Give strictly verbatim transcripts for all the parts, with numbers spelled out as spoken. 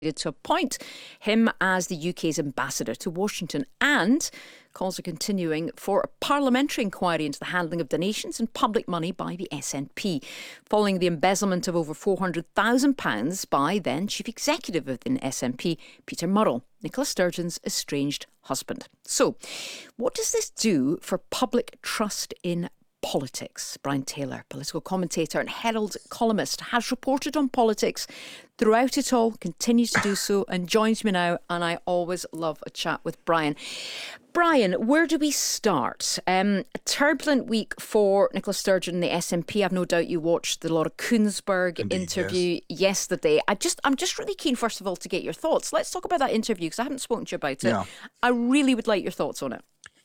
to appoint him as the U K's ambassador to Washington, and calls are continuing for a parliamentary inquiry into the handling of donations and public money by the S N P, following the embezzlement of over four hundred thousand pounds by then Chief Executive of the S N P, Peter Murrell, Nicola Sturgeon's estranged husband. So, what does this do for public trust in politics? Brian Taylor, political commentator and Herald columnist, has reported on politics throughout it all, continues to do so, and joins me now, and I always love a chat with Brian. Brian, where do we start? Um, a turbulent week for Nicola Sturgeon and the S N P. I've no doubt you watched the Laura Kuenssberg Indeed, interview yes. yesterday. I just, I'm just really keen, first of all, to get your thoughts. Let's talk about that interview, because I haven't spoken to you about it. Yeah. I really would like your thoughts on it.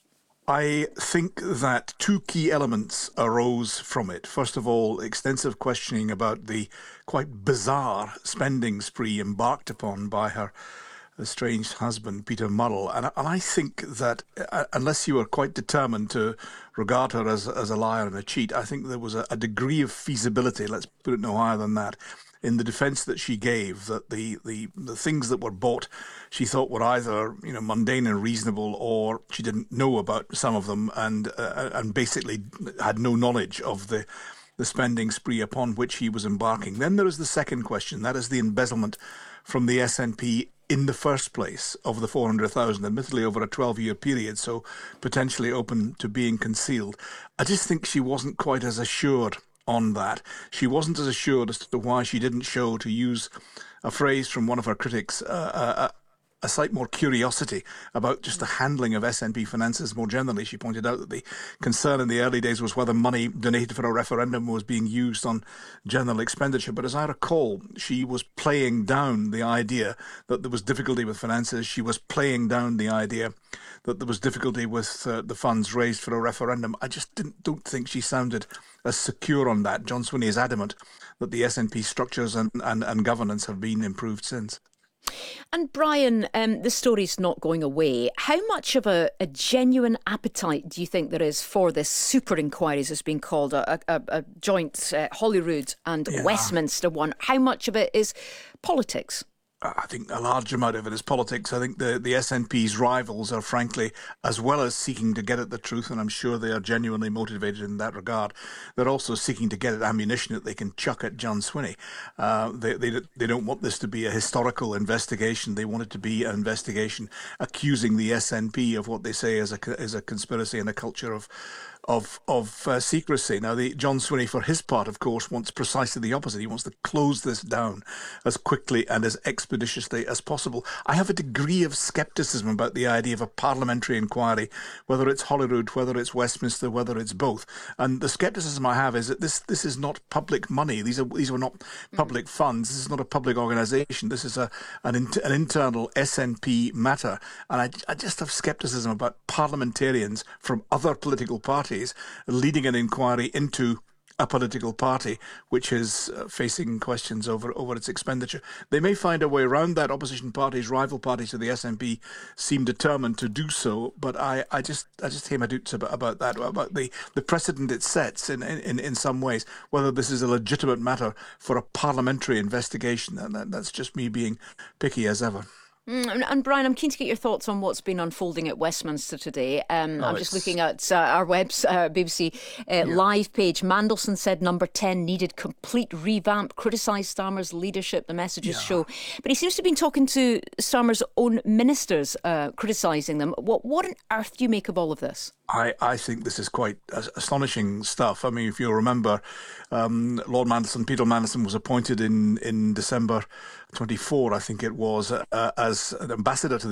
I think that two key elements arose from it. First of all, extensive questioning about the quite bizarre spending spree embarked upon by her estranged husband, Peter Murrell. And, and I think that uh, unless you were quite determined to regard her as, as a liar and a cheat, I think there was a, a degree of feasibility, let's put it no higher than that, in the defence that she gave, that the, the, the things that were bought she thought were either, you know, mundane and reasonable, or she didn't know about some of them, and uh, and basically had no knowledge of the the spending spree upon which he was embarking. Then there is the second question, that is the embezzlement from the S N P in the first place of the four hundred thousand, admittedly over a twelve-year period, so potentially open to being concealed. I just think she wasn't quite as assured on that. She wasn't as assured as to why she didn't show, to use a phrase from one of her critics, uh, a, a sight more curiosity about just the handling of S N P finances more generally. She pointed out that the concern in the early days was whether money donated for a referendum was being used on general expenditure. But as I recall, she was playing down the idea that there was difficulty with finances. She was playing down the idea that there was difficulty with uh, the funds raised for a referendum. I just didn't, don't think she sounded as secure on that. John Swinney is adamant that the S N P structures and, and, and governance have been improved since. And Brian, um, the story's not going away. How much of a, a genuine appetite do you think there is for this super inquiry, as it's been called, a, a, a joint uh, Holyrood and yeah. Westminster one? How much of it is politics? I think a large amount of it is politics. I think the, the S N P's rivals are, frankly, as well as seeking to get at the truth, and I'm sure they are genuinely motivated in that regard, they're also seeking to get at ammunition that they can chuck at John Swinney. Uh, they, they, they don't want this to be a historical investigation. They want it to be an investigation accusing the S N P of what they say is a, is a conspiracy and a culture of of of uh, secrecy. Now, the John Swinney, for his part, of course, wants precisely the opposite. He wants to close this down as quickly and as expeditiously as possible. I have a degree of scepticism about the idea of a parliamentary inquiry, whether it's Holyrood, whether it's Westminster, whether it's both. And the scepticism I have is that this this is not public money. These are these are not public funds. This is not a public organisation. This is a an, in, an internal S N P matter. And I, I just have scepticism about parliamentarians from other political parties leading an inquiry into a political party which is uh, facing questions over, over its expenditure. They may find a way around that. Opposition parties, rival parties to the S N P, seem determined to do so, but I, I just I just hear my doubts about, about that, about the, the precedent it sets in, in, in some ways, whether this is a legitimate matter for a parliamentary investigation. And that, that's just me being picky as ever. Mm, and Brian, I'm keen to get your thoughts on what's been unfolding at Westminster today. Um, oh, I'm just looking at uh, our web's uh, B B C uh, yeah. live page. Mandelson said number ten needed complete revamp, criticised Starmer's leadership, the messages yeah. show. But he seems to have been talking to Starmer's own ministers, uh, criticising them. What, what on earth do you make of all of this? I, I think this is quite astonishing stuff. I mean, if you remember, um, Lord Mandelson, Peter Mandelson, was appointed in, in December twenty-four, I think it was, uh, as an ambassador to the